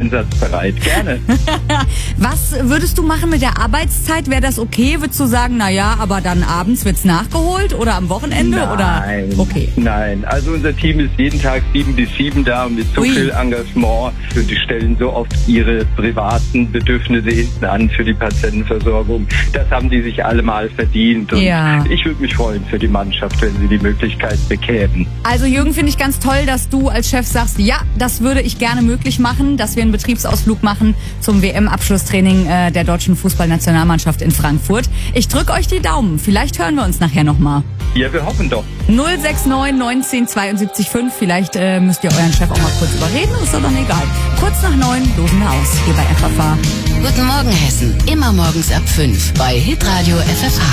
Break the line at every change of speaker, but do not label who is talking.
einsatzbereit. Gerne.
Was würdest du machen mit der Arbeitszeit? Wäre das okay? Würdest du sagen, naja, aber dann abends wird's nachgeholt oder am Wochenende?
Nein,
oder? Okay.
Nein. Also unser Team ist jeden Tag 7 bis 7 da und mit so viel Engagement. Und die stellen so oft ihre privaten Bedürfnisse hinten an für die Patientenversorgung. Das haben die sich alle mal verdient. Und ich würde mich freuen für die Mannschaft, wenn sie die Möglichkeit bekämen.
Also Jürgen, finde ich ganz toll, dass du als Chef sagst, ja, das würde ich gerne möglich machen, dass wir einen Betriebsausflug machen zum WM-Abschlusstraining der deutschen Fußballnationalmannschaft in Frankfurt. Ich drücke euch die Daumen. Vielleicht hören wir uns nachher nochmal.
Ja, wir hoffen doch.
069 19 72 5. Vielleicht müsst ihr euren Chef auch mal kurz überreden, ist doch dann egal. Kurz nach 9 losen wir aus, hier bei FFH.
Guten Morgen Hessen, immer morgens ab 5 bei Hitradio FFH.